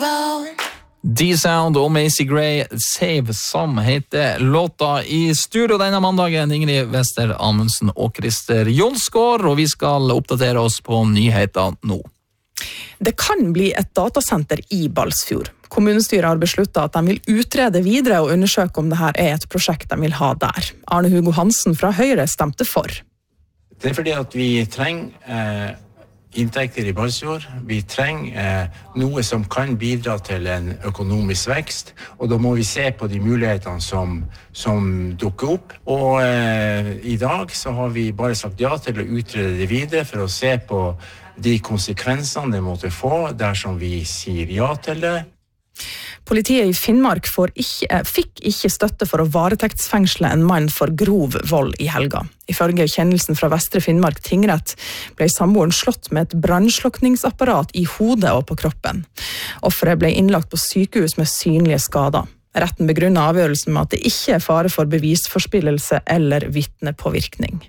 D-Sound og Macy Gray, Save Some heter låta. I studio denne mandagen, Ingrid Wester Amundsen og Christer Jonsgaard, og vi skal oppdatere oss på nyheter nå. Det kan bli et datasenter i Balsfjord. Kommunestyret har besluttet at de vil utrede videre og undersøke om dette er et prosjekt de vil ha der. Arne Hugo Hansen fra Høyre stemte for. Det er fordi at vi trenger inntekter i Balsfjord. Vi trenger noe som kan bidra til en økonomisk vekst, og da må vi se på de mulighetene som dukker opp. Og i dag så har vi bare sagt ja til å utrede det videre for å se på de konsekvensene det måtte få dersom vi sier ja til det. Politiet i Finnmark fikk ikke støtte for å varetektsfengsle en mann for grov vold i helga. Ifølge kjennelsen fra Vestre Finnmark tingrett ble samboeren slått med et brannslukningsapparat i hodet og på kroppen. Offeret ble innlagt på sykehus med synlige skader. Retten begrunner avgjørelsen med at det ikke er fare for bevisforspillelse eller vitnepåvirkning.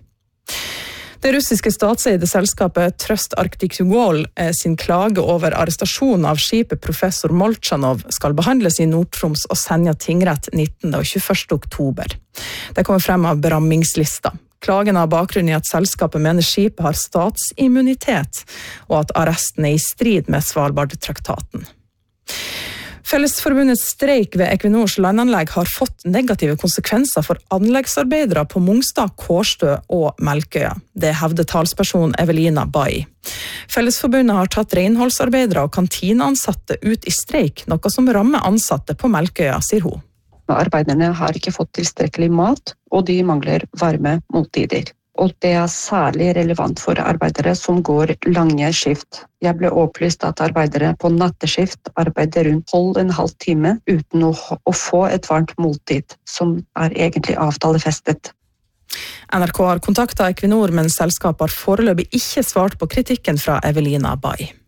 Det russiske statseide selskapet Trust Arctic Gold sin klage over arrestasjonen av skipet Professor Molchanov skal behandles i Nord-Troms og Senja tingrett 19. og 21. oktober. Det kommer frem av beramningslista. Klagen har bakgrunn i at selskapet mener skipet har statsimmunitet, og at arresten er i strid med Svalbard-traktaten. Fellesforbundets streik ved Equinors landanlegg har fått negative konsekvenser for anleggsarbeidere på Mongstad, Kårstø og Melkøya. Det hevder talsperson Evelina Bai. Fellesforbundet har tatt renholdsarbeidere og kantineansatte ut i streik, noe som rammer ansatte på Melkøya, sier hun. Arbeiderne har ikke fått tilstrekkelig mat, og de mangler varme måltider. Og det er særlig relevant for arbeidere som går lange skift. Jeg ble opplyst at arbeidere på natteskift arbeider rundt 12,5 timer uten å få et varmt måltid, som er egentlig avtalefestet. NRK har kontaktet Equinor, men selskapet har foreløpig ikke svart på kritikken fra Evelina Bai.